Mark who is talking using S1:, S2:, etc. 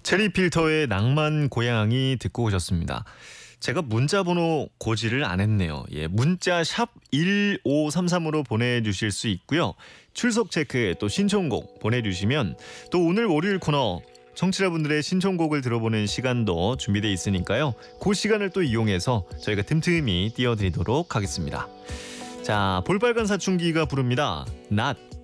S1: 체리필터의 낭만 고양이 듣고 오셨습니다. 제가 문자 번호 고지를 안 했네요. 문자 샵 1533으로 보내주실 수 있고요. 출석 체크에 또 신청곡 보내주시면 또 오늘 월요일 코너 청취자분들의 신청곡을 들어보는 시간도 준비되어 있으니까요. 그 시간을 또 이용해서 저희가 틈틈이 띄워드리도록 하겠습니다. 자, 볼빨간 사춘기가 부릅니다. 낫.